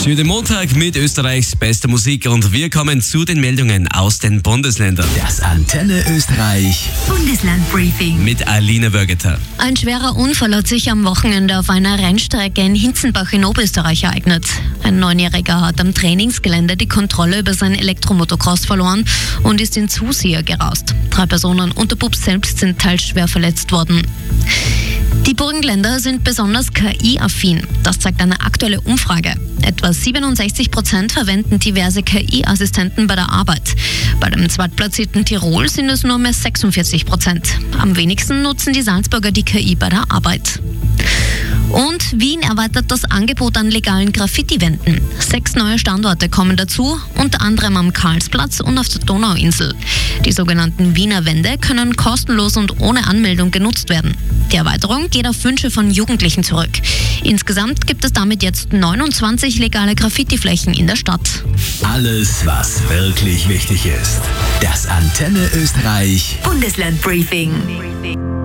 Schönen Montag mit Österreichs bester Musik und wir kommen zu den Meldungen aus den Bundesländern. Das Antenne Österreich Bundeslandbriefing Mit Alina Wörgeter. Ein schwerer Unfall hat sich am Wochenende auf einer Rennstrecke in Hinzenbach in Oberösterreich ereignet. Ein 9-Jähriger hat am Trainingsgelände die Kontrolle über sein Elektromotocross verloren und ist in Zuseher gerast. 3 Personen und der Bub selbst sind teils schwer verletzt worden. Die Burgenländer sind besonders KI-affin. Das zeigt eine aktuelle Umfrage. Etwa 67% verwenden diverse KI-Assistenten bei der Arbeit. Bei dem zweitplatzierten Tirol sind es nur mehr 46%. Am wenigsten nutzen die Salzburger die KI bei der Arbeit. Und Wien erweitert das Angebot an legalen Graffiti-Wänden. 6 neue Standorte kommen dazu, unter anderem am Karlsplatz und auf der Donauinsel. Die sogenannten Wiener Wände können kostenlos und ohne Anmeldung genutzt werden. Die Erweiterung geht auf Wünsche von Jugendlichen zurück. Insgesamt gibt es damit jetzt 29 legale Graffiti-Flächen in der Stadt. Alles, was wirklich wichtig ist. Das Antenne Österreich Bundeslandbriefing.